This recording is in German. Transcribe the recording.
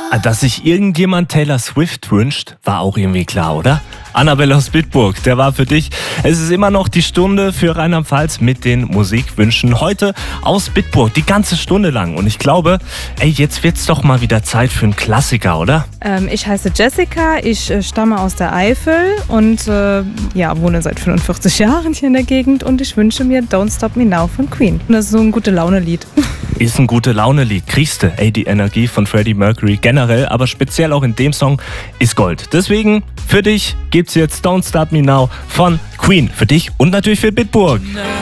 Dass sich irgendjemand Taylor Swift wünscht, war auch irgendwie klar, oder? Annabelle aus Bitburg, der war für dich. Es ist immer noch die Stunde für Rheinland-Pfalz mit den Musikwünschen. Heute aus Bitburg, die ganze Stunde lang. Und ich glaube, jetzt wird's doch mal wieder Zeit für einen Klassiker, oder? Ich heiße Jessica, ich stamme aus der Eifel und wohne seit 45 Jahren hier in der Gegend und ich wünsche mir Don't Stop Me Now von Queen. Das ist so ein Gute-Laune-Lied. Ist ein Gute-Laune-Lied. Kriegst du, die Energie von Freddie Mercury generell, aber speziell auch in dem Song ist Gold. Deswegen, für dich gibt's jetzt Don't Stop Me Now von Queen. Für dich und natürlich für Bitburg.